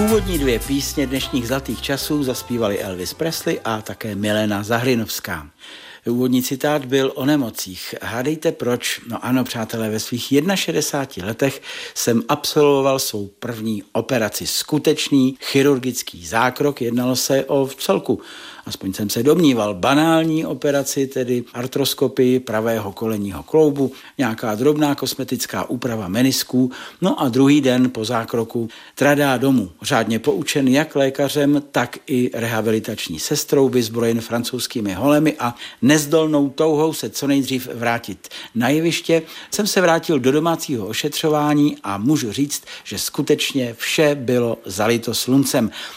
Úvodní dvě písně dnešních zlatých časů zaspívali Elvis Presley a také Milena Zahrinovská. Úvodní citát byl o nemocích. Hádejte proč? No ano, přátelé, ve svých 61 letech jsem absolvoval svou první operaci. Skutečný chirurgický zákrok, jednalo se o vcelku, aspoň jsem se domníval, banální operaci, tedy artroskopii pravého kolenního kloubu, nějaká drobná kosmetická úprava menisků, no a druhý den po zákroku tradá domů. Řádně poučen jak lékařem, tak i rehabilitační sestrou, vyzbrojen francouzskými holemi a nezdolnou touhou se co nejdřív vrátit na jeviště, jsem se vrátil do domácího ošetřování a můžu říct, že skutečně vše bylo zalito sluncem.